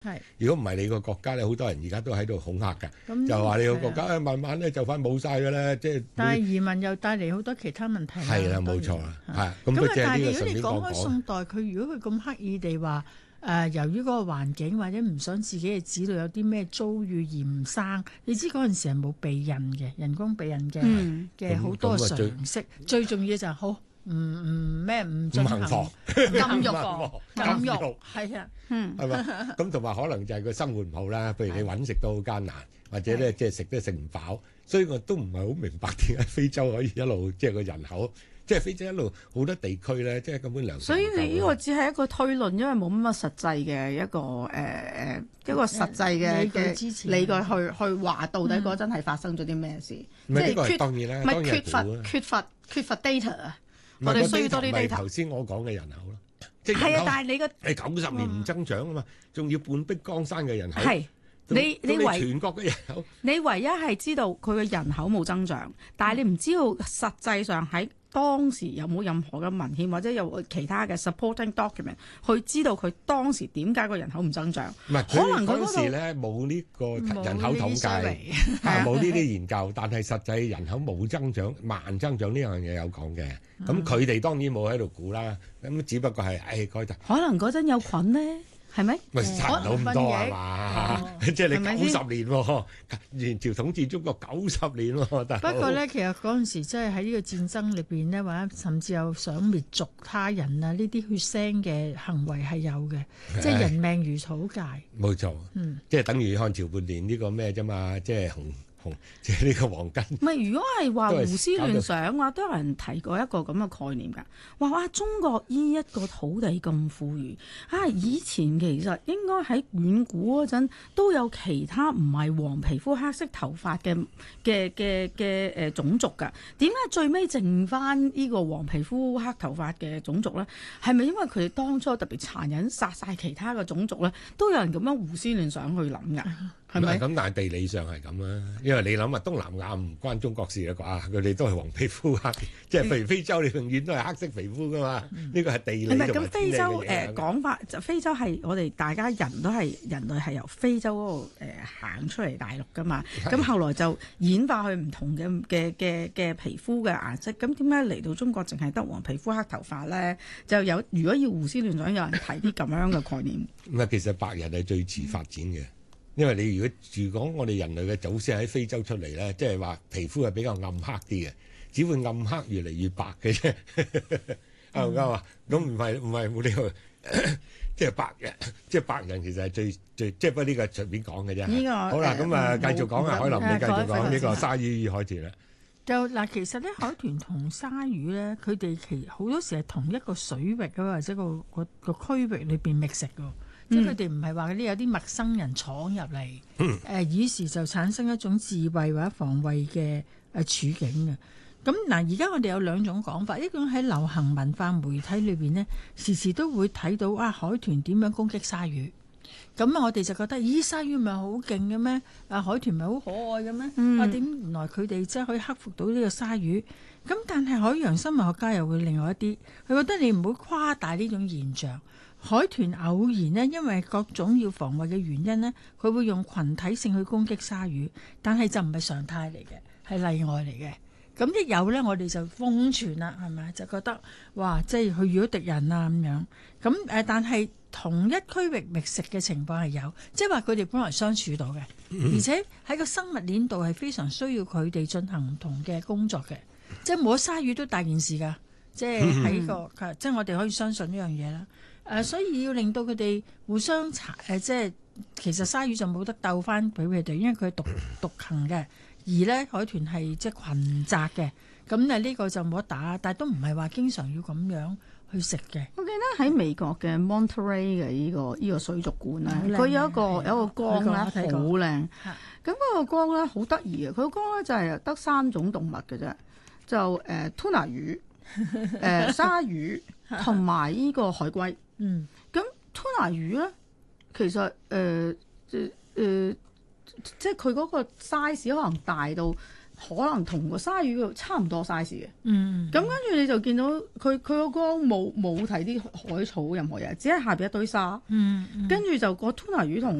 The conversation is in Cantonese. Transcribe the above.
如果唔係你個國家咧，好多人而家都喺度恐嚇㗎，就話你個國家慢慢咧就快冇晒㗎啦，即係。但係移民又帶嚟好多其他問題。係啦，冇錯啦，係。咁但係如果你講開宋代，如果佢咁刻意地話由於嗰個環境或者唔想自己嘅子女有啲咩遭遇而唔生，你知嗰陣時係冇避孕嘅，人工避孕嘅好多常識，最重要就係好。唔進行禁欲係啊，係嘛？咁同埋可能就係佢生活唔好啦，譬如你揾食都好艱難，或者咧即係食都食唔飽，所以我都唔係好明白點解非洲可以一路即係個人口，即係非洲一路好多地區咧，即係根本糧食。所以你呢個只係一個推論，因為冇乜實際嘅一個實際嘅支持理據去話到底嗰陣係發生咗啲咩事，即係當然啦，缺乏 data 啊。我哋需要多啲 data。頭先我講嘅人口咯，即係啊，但係你個係90年唔增長啊嘛，仲要半壁江山嘅人口。係你全國嘅人口，你唯一係知道佢嘅人口冇增長，但係你唔知道實際上喺當時有冇任何嘅文獻或者有其他嘅 supporting document 去知道佢當時點解個人口唔增長？唔係，可能嗰時咧冇呢個人口統計，冇呢啲研究，但係實際人口冇增長，慢增長呢樣嘢有講嘅。咁佢哋當然冇喺度估啦，咁只不過係可能嗰陣有菌咧。係咪？咪差唔到咁多係嘛？即係你90年喎，元朝統治中國90年喎。不過咧，其實嗰陣時即係喺呢個戰爭裏邊咧，或者甚至有想滅族他人啊，呢啲血腥嘅行為係有嘅，即係人命如草芥。冇錯，即係等於漢朝叛亂呢個咩啫嘛，即係即係呢個黃巾。唔係，如果係話胡思亂想話，都有人提過一個咁嘅概念㗎。話哇，中國呢一個土地咁富裕以前其實應該喺遠古嗰陣都有其他唔係黃皮膚黑色頭髮嘅種族㗎。點解最尾剩翻呢個黃皮膚黑頭髮嘅種族咧？係咪因為佢哋當初特別殘忍殺晒其他嘅種族咧？都有人咁樣胡思亂想去諗㗎。係咪咁？但係地理上係咁啦，因為你諗下東南亞唔關中國事啦啩，佢哋都係黃皮膚黑，即係譬如非洲，你永遠都係黑色皮膚噶嘛。呢個係地理同埋天氣嘅嘢。咁非洲講法就非洲係我哋大家人類係由非洲嗰度行出嚟大陸噶嘛。咁後來就演化去唔同嘅皮膚嘅顏色。咁點解嚟到中國淨係得黃皮膚黑頭髮咧？就有如果要胡思亂想，有人提啲咁樣嘅概念。唔係，其實白人係最遲發展嘅。因為你如果我哋人類嘅祖先喺非洲出嚟咧，即係話皮膚係比較暗黑啲嘅，只會暗黑越嚟越白嘅啫。啱唔啱啊？咁唔係冇呢個，即係白人其實係最即係不過呢個隨便講嘅啫。好啦，咁啊繼續講啊，海林你繼續講呢個鯊魚與海豚啦。就嗱，其實咧海豚同鯊魚咧，佢哋好多時係同一個水域啊，或者個區域裏邊覓食㗎。即係佢哋唔係話嗰啲有啲陌生人闖入嚟，於是就產生一種自衛或者防衛嘅處境嘅。咁嗱，而家我哋有兩種講法，一種喺流行文化媒體裏邊呢，時時都會睇到海豚點樣攻擊鯊魚。咁我哋就覺得，咦，鯊魚咪好勁嘅咩？海豚咪好可愛嘅咩？點原來佢哋即係可以克服到呢個鯊魚？咁但係海洋生物學家又會另外一啲，佢覺得你唔好誇大呢種現象。海豚偶然呢，因為各種要防衛嘅原因呢，佢會用群體性去攻擊鯊魚，但係就唔係常態嚟嘅，係例外嚟嘅。咁一有呢，我哋就瘋傳啦，係咪？就覺得哇，即係佢遇到敵人啊咁樣。咁但係同一區域覓食嘅情況係有，即係話佢哋本來相處到嘅，而且喺個生物鏈度係非常需要佢哋進行唔同嘅工作嘅。即係冇咗鯊魚都大件事㗎，即係喺即係我哋可以相信呢樣嘢啦。所以要令到佢哋互相即係其實鯊魚就冇得鬥翻俾佢哋，因為佢係獨行嘅，而咧海豚係即係群集嘅，咁呢個就冇得打，但係都唔係話經常要咁樣去食嘅。我記得喺美國嘅 Monterey 嘅呢個水族館咧，佢有一個缸咧好靚，咁嗰個缸咧好得意嘅，佢個缸咧就係得3種動物嘅啫，就tuna 魚、鯊魚同埋呢個海龜。咁 tuna 魚咧，其實即係佢嗰個 size 可能大到可能同個鯊魚差唔多 size 嘅。咁跟住你就見到佢個缸冇睇啲海草任何嘢，只係下邊一堆沙。跟住就個 tuna 魚同